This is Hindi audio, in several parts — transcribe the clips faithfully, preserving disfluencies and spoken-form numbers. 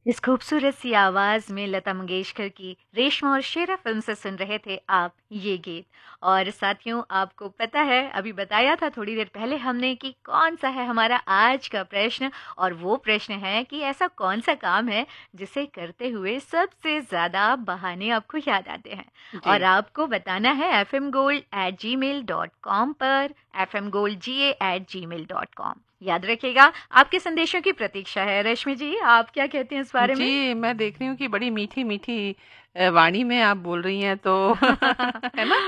इस खूबसूरत सी आवाज़ में लता मंगेशकर की रेशमा और शेरा फ़िल्म से सुन रहे थे आप ये गीत। और साथियों, आपको पता है, अभी बताया था थोड़ी देर पहले हमने कि कौन-सा है हमारा आज का प्रश्न। और वो प्रश्न है कि ऐसा कौन-सा काम है जिसे करते हुए सबसे ज़्यादा बहाने आपको याद आते हैं? जी। और आपको बताना है एफ एम गोल्ड एट जी मेल डॉट कॉम पर, एफ एम गोल्ड जी ए एट जी मेल डॉट कॉम। याद रखिएगा, आपके संदेशों की प्रतीक्षा है। रश्मि जी, आप क्या कहते हैं इस बारे में? जी, मैं देख रही हूँ कि बड़ी मीठी-मीठी अ, वाणी में आप बोल रही हैं तो है ना?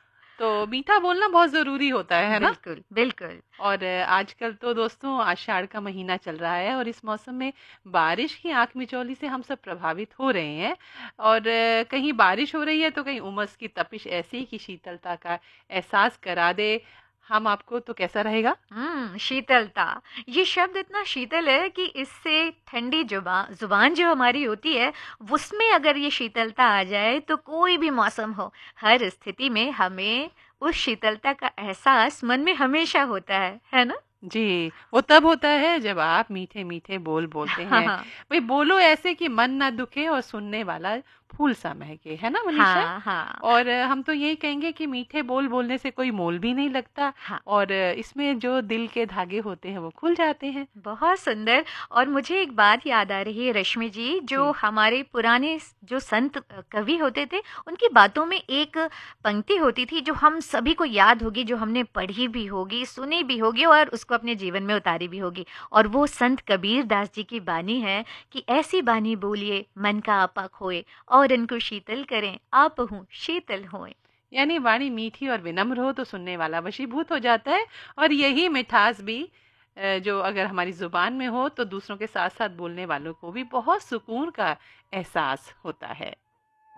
तो मीठा बोलना बहुत ज़रूरी होता है, है ना? बिल्कुल, बिल्कुल। और अ, आजकल तो दोस्तों आषाढ़ का महीना चल रहा है और इस मौसम में बारिश की आँख मिचौली से हम सब प्रभावित हो रहे हैं। और अ, कहीं बारिश हो रही है तो कहीं उमस की तपिश ऐसी कि शीतलता का एहसास करा दे हम आपको, तो कैसा रहेगा? हुँ, शीतलता। ये शब्द इतना शीतल है कि इससे ठंडी जुबा ज़ुबान जो हमारी होती है, उसमें अगर ये शीतलता आ जाए तो कोई भी मौसम हो, हर स्थिति में हमें उस शीतलता का एहसास मन में हमेशा होता है, है ना? जी, वो तब होता है जब आप मीठे-मीठे बोल बोलते हैं। भई बोलो ऐसे कि मन ना दुखे और सुनने वाला फूल सा महके, है ना मनीषा? हाँ, हाँ, और अ, हम तो यही कहेंगे कि मीठे बोल बोलने से कोई मोल भी नहीं लगता हाँ। और अ, इसमें जो दिल के धागे होते हैं वो खुल जाते हैं। बहुत सुंदर। और मुझे एक बात याद आ रही है रश्मि जी, जो जी, हमारे पुराने स- जो संत अ, कवि होते थे, उनकी बातों में एक पंक्ति होती थी जो हम सभी को याद होगी, जो हमने पढ़ी भी होगी, सुनी भी होगी और उसको अपने जीवन में उतारी भी होगी। और वो संत कबीर दास जी की बानी है कि ऐसी बानी बोलिए मन का आपा खोए, और इनको शीतल करें आप हूँ शीतल होए। यानी वाणी मीठी और विनम्र हो तो सुनने वाला वशीभूत हो जाता है और यही मिठास भी अ, जो अगर हमारी ज़ुबान में हो तो दूसरों के साथ-साथ बोलने वालों को भी बहुत सुकून का एहसास होता है।